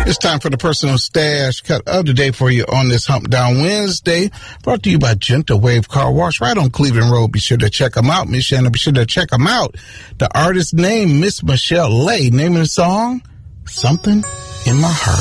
It's time for the personal stash cut of the day for you on this Hump Down Wednesday. Brought to you by Gentle Wave Car Wash right on Cleveland Road. Be sure to check them out. Miss Shannon, be sure to check them out. The artist's name, Miss Michelle Lay. Name of the song, Something in My Heart.